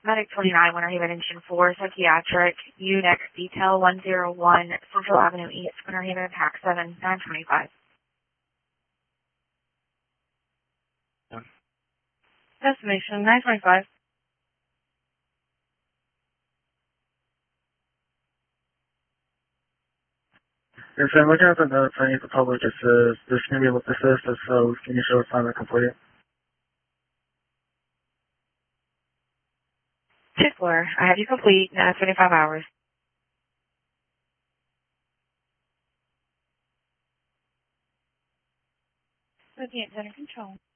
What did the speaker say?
Medic 29, Winter Haven Engine 4, Psychiatric, UNEX Detail 101, Central Avenue East, Winter Haven, Pack 7, 925. Destination 925. Yes, I'm looking at the notes. I need the public assist. This can be assist, so can you show assignment complete? 2-4, I have you complete, 25 hours. Lieutenant Center Control.